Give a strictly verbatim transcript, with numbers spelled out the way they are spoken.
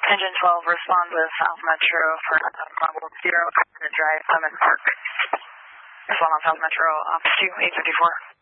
Engine twelve, respond with South Metro for Bravo zero, Drive, Clement Park. Respond on South Metro, office two, eight fifty-four.